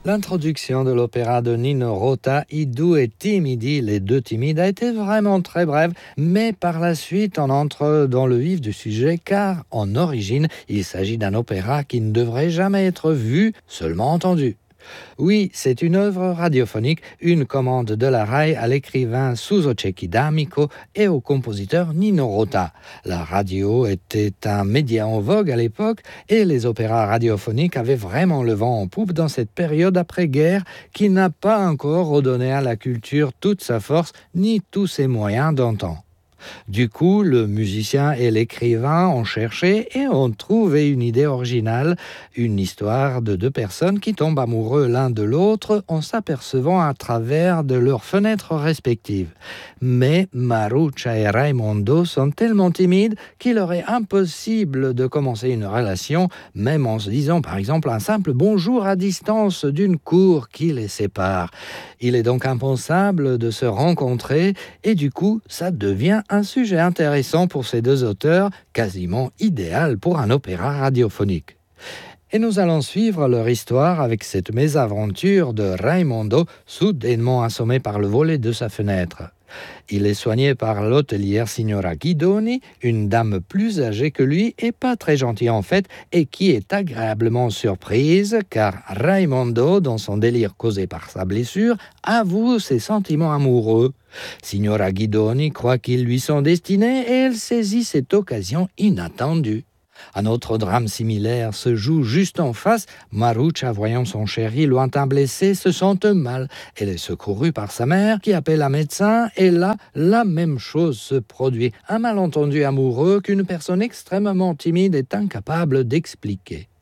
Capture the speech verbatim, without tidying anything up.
L'introduction de l'opéra de Nino Rota, I due timidi, les deux timides, a été vraiment très brève, mais par la suite on entre dans le vif du sujet car en origine il s'agit d'un opéra qui ne devrait jamais être vu, seulement entendu. Oui, c'est une œuvre radiophonique, une commande de la R A I à l'écrivain Suso Cecchi D'Amico et au compositeur Nino Rota. La radio était un média en vogue à l'époque et les opéras radiophoniques avaient vraiment le vent en poupe dans cette période après-guerre qui n'a pas encore redonné à la culture toute sa force ni tous ses moyens d'antan. Du coup, le musicien et l'écrivain ont cherché et ont trouvé une idée originale, une histoire de deux personnes qui tombent amoureux l'un de l'autre en s'apercevant à travers de leurs fenêtres respectives. Mais Maruccia et Raimondo sont tellement timides qu'il leur est impossible de commencer une relation, même en se disant par exemple un simple bonjour à distance d'une cour qui les sépare. Il est donc impensable de se rencontrer et du coup, ça devient un sujet intéressant pour ces deux auteurs, quasiment idéal pour un opéra radiophonique. Et nous allons suivre leur histoire avec cette mésaventure de Raimondo, soudainement assommé par le volet de sa fenêtre. Il est soigné par l'hôtelière signora Guidoni, une dame plus âgée que lui et pas très gentille en fait, et qui est agréablement surprise car Raimondo, dans son délire causé par sa blessure, avoue ses sentiments amoureux. Signora Guidoni croit qu'ils lui sont destinés et elle saisit cette occasion inattendue. Un autre drame similaire se joue juste en face. Maruccia, voyant son chéri lointain blessé, se sent mal. Elle est secourue par sa mère qui appelle un médecin et là, la même chose se produit. Un malentendu amoureux qu'une personne extrêmement timide est incapable d'expliquer.